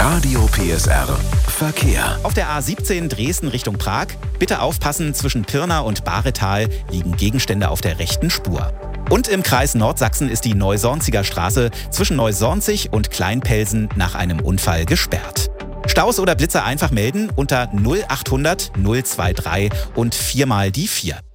Radio PSR Verkehr. Auf der A17 Dresden Richtung Prag. Bitte aufpassen, zwischen Pirna und Bahretal liegen Gegenstände auf der rechten Spur. Und im Kreis Nordsachsen ist die Neusornziger Straße zwischen Neusornzig und Kleinpelsen nach einem Unfall gesperrt. Staus oder Blitzer einfach melden unter 0800 023 und 4 mal die 4.